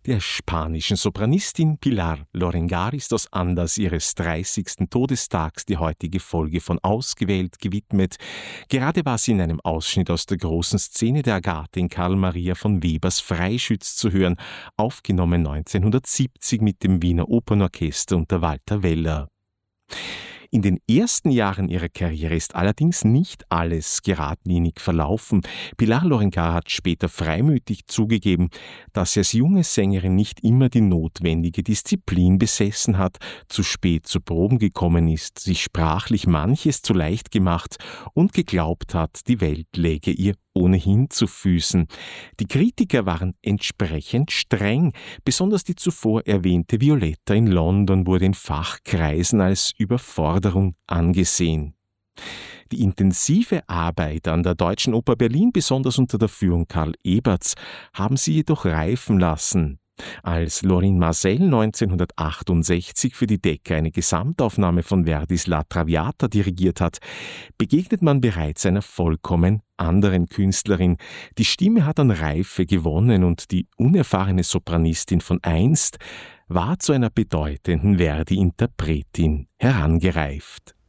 Der spanischen Sopranistin Pilar Lorengar ist aus Anlass ihres 30. Todestags die heutige Folge von Ausgewählt gewidmet. Gerade war sie in einem Ausschnitt aus der großen Szene der Agathe in Karl Maria von Webers Freischütz zu hören, aufgenommen 1970 mit dem Wiener Opernorchester unter Walter Weller. In den ersten Jahren ihrer Karriere ist allerdings nicht alles geradlinig verlaufen. Pilar Lorengar hat später freimütig zugegeben, dass sie als junge Sängerin nicht immer die notwendige Disziplin besessen hat, zu spät zu Proben gekommen ist, sich sprachlich manches zu leicht gemacht und geglaubt hat, die Welt läge ihr ohnehin zu Füßen. Die Kritiker waren entsprechend streng. Besonders die zuvor erwähnte Violetta in London wurde in Fachkreisen als Überforderung angesehen. Die intensive Arbeit an der Deutschen Oper Berlin, besonders unter der Führung Karl Eberts, haben sie jedoch reifen lassen. Als Lorin Maazel 1968 für die Decca eine Gesamtaufnahme von Verdis La Traviata dirigiert hat, begegnet man bereits einer vollkommen anderen Künstlerin. Die Stimme hat an Reife gewonnen und die unerfahrene Sopranistin von einst war zu einer bedeutenden Verdi-Interpretin herangereift.